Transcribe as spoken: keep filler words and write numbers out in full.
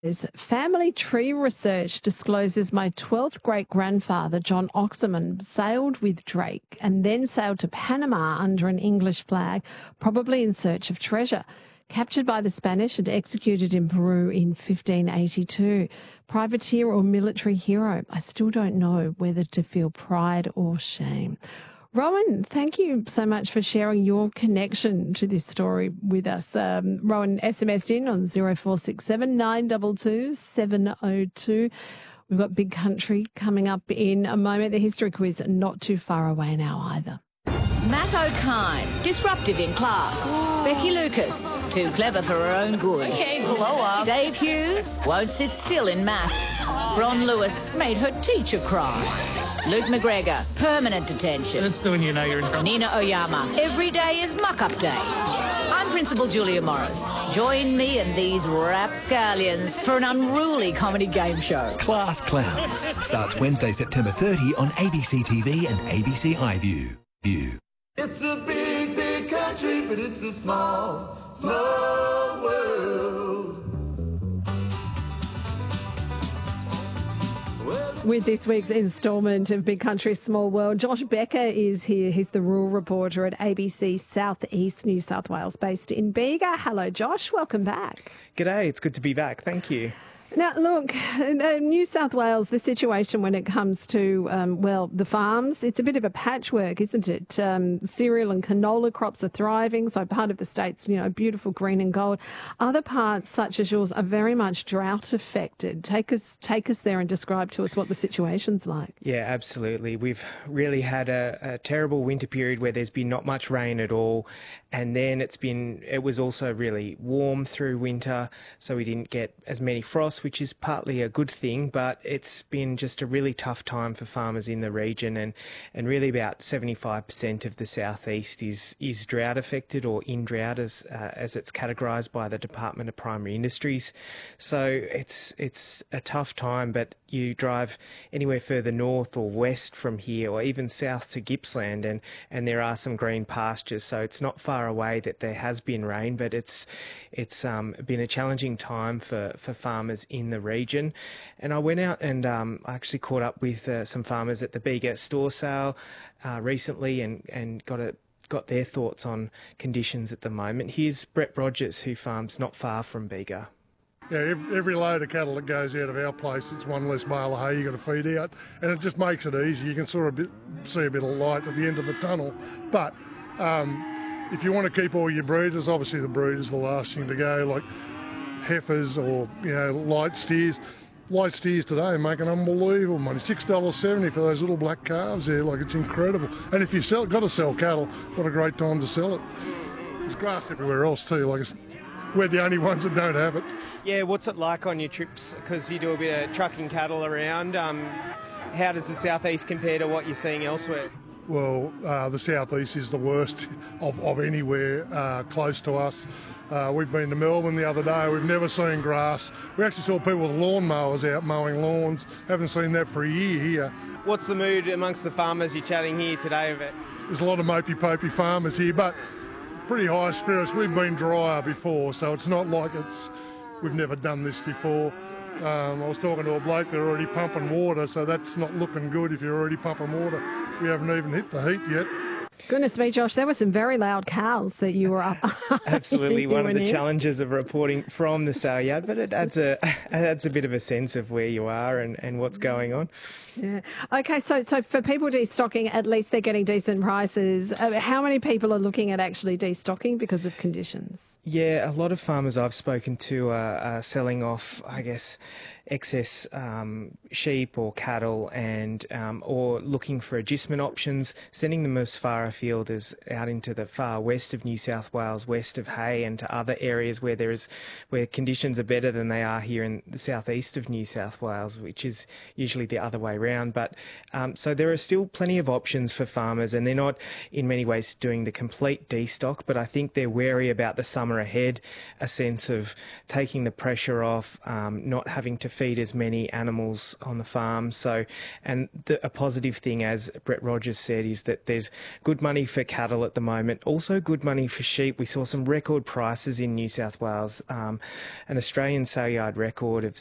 Is Family tree research discloses my twelfth great-grandfather, John Oxerman, sailed with Drake and then sailed to Panama under an English flag, probably in search of treasure. Captured by the Spanish and executed in Peru in fifteen eighty-two. Privateer or military hero? I still don't know whether to feel pride or shame. Rowan, thank you so much for sharing your connection to this story with us. Um, Rowan S M S'd in on zero four six seven nine two two seven zero two. We've got Big Country coming up in a moment. The history quiz not too far away now either. Matt O'Kine, disruptive in class. Ooh. Becky Lucas, too clever for her own good. Okay, blow up. Dave Hughes, won't sit still in maths. Ron Lewis made her teacher cry. Luke McGregor, permanent detention. That's the when you know you're in trouble. Nina Oyama, every day is muck-up day. I'm Principal Julia Morris. Join me and these rapscallions for an unruly comedy game show. Class Clowns starts Wednesday, September thirtieth on A B C T V and A B C iView. View. It's a big, big country, but it's a small, small world. With this week's instalment of Big Country, Small World, Josh Becker is here. He's the rural reporter at A B C South East New South Wales, based in Bega. Hello, Josh. Welcome back. G'day. It's good to be back. Thank you. Now, look, uh, New South Wales, the situation when it comes to, um, well, the farms, it's a bit of a patchwork, isn't it? Um, cereal and canola crops are thriving, so part of the state's, you know, beautiful green and gold. Other parts, such as yours, are very much drought affected. Take us, take us there and describe to us what the situation's like. Yeah, absolutely. We've really had a, a terrible winter period where there's been not much rain at all. And then it's been, it was also really warm through winter, so we didn't get as many frosts, which is partly a good thing, but it's been just a really tough time for farmers in the region, and, and really about seventy-five percent of the southeast is is drought affected or in drought as uh, as it's categorised by the Department of Primary Industries. So it's it's a tough time, but you drive anywhere further north or west from here, or even south to Gippsland, and, and there are some green pastures, so it's not far away that there has been rain, but it's it's um, been a challenging time for, for farmers in the region. And I went out and um, I actually caught up with uh, some farmers at the Bega store sale uh, recently and, and got a got their thoughts on conditions at the moment. Here's Brett Rogers, who farms not far from Bega. Yeah, every, every load of cattle that goes out of our place, it's one less bale of hay you got to feed out, and it just makes it easy. You can sort of bit, see a bit of light at the end of the tunnel. But um, if you want to keep all your breeders, obviously the breeders the last thing to go, like heifers or, you know, light steers. Light steers today make an unbelievable money. six dollars seventy for those little black calves there, like it's incredible. And if you've got to sell cattle, what a great time to sell it. There's grass everywhere else too, like it's, we're the only ones that don't have it. Yeah, what's it like on your trips? Because you do a bit of trucking cattle around. Um, how does the southeast compare to what you're seeing elsewhere? Well, uh, the southeast is the worst of, of anywhere uh, close to us. Uh, we've been to Melbourne the other day. We've never seen grass. We actually saw people with lawn mowers out mowing lawns. Haven't seen that for a year here. What's the mood amongst the farmers you're chatting here today about? There's a lot of mopey-popey farmers here, but pretty high spirits. We've been drier before, so it's not like it's we've never done this before. Um, I was talking to a bloke, they're already pumping water, so that's not looking good if you're already pumping water. We haven't even hit the heat yet. Goodness me, Josh, there were some very loud cows that you were up. Absolutely, one of the in. challenges of reporting from the sale yard, but it adds a it adds a bit of a sense of where you are and, and what's going on. Yeah. Okay, so so for people destocking, at least they're getting decent prices. Uh, how many people are looking at actually destocking because of conditions? Yeah, a lot of farmers I've spoken to are, are selling off, I guess, excess um, sheep or cattle, and um, or looking for agistment options, sending them as far afield as out into the far west of New South Wales, west of Hay, and to other areas where there is where conditions are better than they are here in the southeast of New South Wales, which is usually the other way round. But um, so there are still plenty of options for farmers, and they're not in many ways doing the complete destock, but I think they're wary about the summer summer ahead, a sense of taking the pressure off, um, not having to feed as many animals on the farm. So, and the, a positive thing, as Brett Rogers said, is that there's good money for cattle at the moment, also good money for sheep. We saw some record prices in New South Wales, um, an Australian sale yard record of